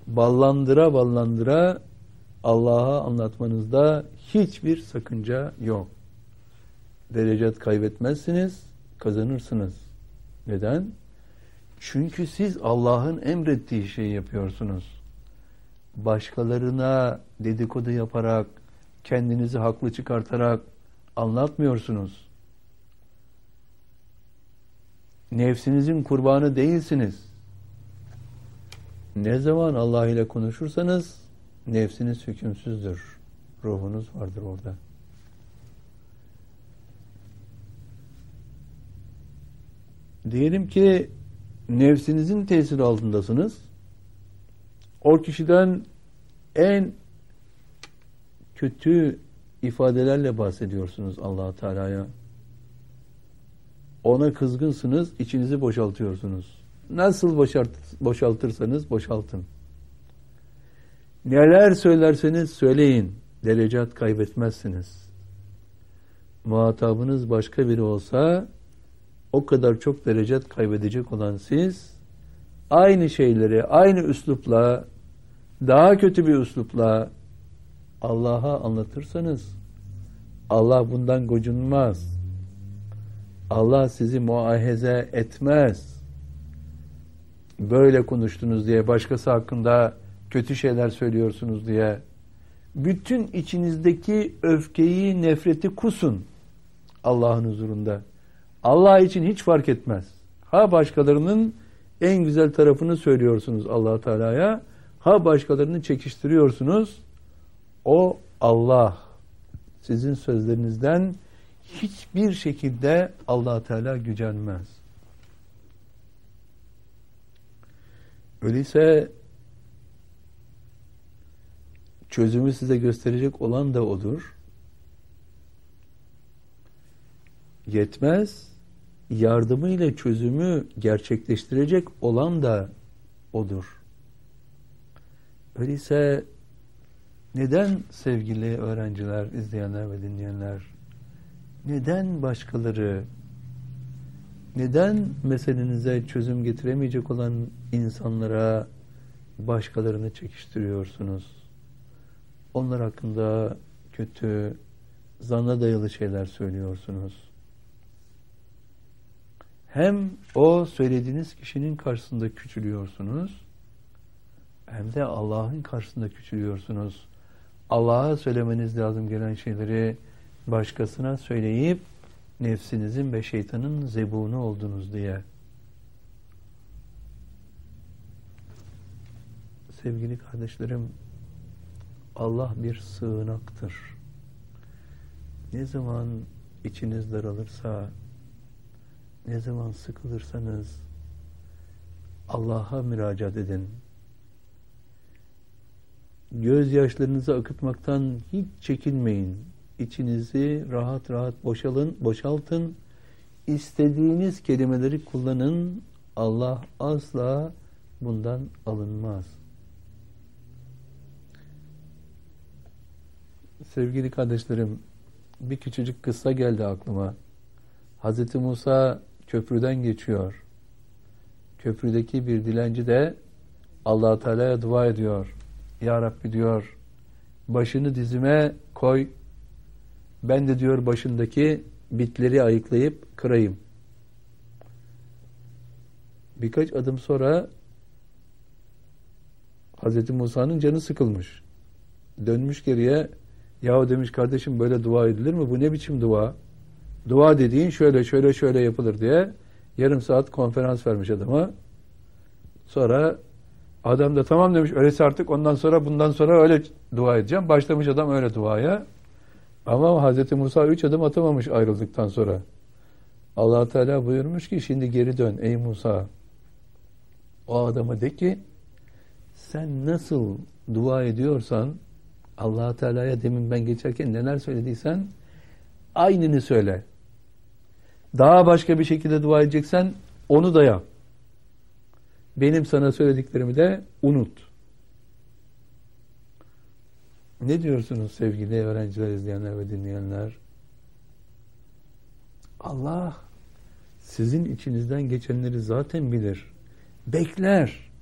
ballandıra ballandıra Allah'a anlatmanızda hiçbir sakınca yok. Derecat kaybetmezsiniz, kazanırsınız. Neden? Çünkü siz Allah'ın emrettiği şeyi yapıyorsunuz. Başkalarına dedikodu yaparak, kendinizi haklı çıkartarak anlatmıyorsunuz. Nefsinizin kurbanı değilsiniz. Ne zaman Allah ile konuşursanız nefsiniz hükümsüzdür. Ruhunuz vardır orada. Diyelim ki nefsinizin tesiri altındasınız. O kişiden en kötü ifadelerle bahsediyorsunuz Allah-u Teala'ya. Ona kızgınsınız, içinizi boşaltıyorsunuz. Nasıl boşaltırsanız boşaltın. Neler söylerseniz söyleyin, derecat kaybetmezsiniz. Muhatabınız başka biri olsa, o kadar çok derecat kaybedecek olan siz, aynı şeyleri, aynı üslupla, daha kötü bir üslupla Allah'a anlatırsanız, Allah bundan gocunmaz. Allah sizi muahize etmez. Böyle konuştunuz diye, başkası hakkında kötü şeyler söylüyorsunuz diye, bütün içinizdeki öfkeyi, nefreti kusun Allah'ın huzurunda. Allah için hiç fark etmez. Ha başkalarının en güzel tarafını söylüyorsunuz Allah Teala'ya, ha başkalarını çekiştiriyorsunuz. O Allah sizin sözlerinizden hiçbir şekilde Allah Teala gücenmez. Öyleyse çözümü size gösterecek olan da odur. Yetmez, yardımıyla çözümü gerçekleştirecek olan da odur. Öyleyse neden sevgili öğrenciler, izleyenler ve dinleyenler, neden başkaları, neden meselenize çözüm getiremeyecek olan insanlara başkalarını çekiştiriyorsunuz? Onlar hakkında kötü, zanna dayalı şeyler söylüyorsunuz. Hem o söylediğiniz kişinin karşısında küçülüyorsunuz, hem de Allah'ın karşısında küçülüyorsunuz. Allah'a söylemeniz lazım gelen şeyleri başkasına söyleyip nefsinizin ve şeytanın zebunu oldunuz diye. Sevgili kardeşlerim, Allah bir sığınaktır. Ne zaman içiniz daralırsa, ne zaman sıkılırsanız Allah'a müracaat edin. Gözyaşlarınızı akıtmaktan hiç çekinmeyin. İçinizi rahat rahat boşaltın. İstediğiniz kelimeleri kullanın. Allah asla bundan alınmaz. Sevgili kardeşlerim, bir küçücük kıssa geldi aklıma. Hz. Musa köprüden geçiyor. Köprüdeki bir dilenci de Allah-u Teala'ya dua ediyor. Ya Rabbi diyor, başını dizime koy, ben de diyor başındaki bitleri ayıklayıp kırayım. Birkaç adım sonra Hz. Musa'nın canı sıkılmış. Dönmüş geriye, yahu demiş kardeşim böyle dua edilir mi? Bu ne biçim dua? Dua dediğin şöyle yapılır diye yarım saat konferans vermiş adama. Sonra adam da tamam demiş, öyleyse artık bundan sonra öyle dua edeceğim. Başlamış adam öyle duaya. Ama Hz. Musa 3 adım atamamış ayrıldıktan sonra. Allah Teala buyurmuş ki şimdi geri dön ey Musa. O adama de ki sen nasıl dua ediyorsan Allah Teala'ya demin ben geçerken neler söylediysen aynını söyle. Daha başka bir şekilde dua edeceksen onu da yap. Benim sana söylediklerimi de unut. Ne diyorsunuz sevgili öğrenciler, izleyenler ve dinleyenler? Allah sizin içinizden geçenleri zaten bilir. Bekler.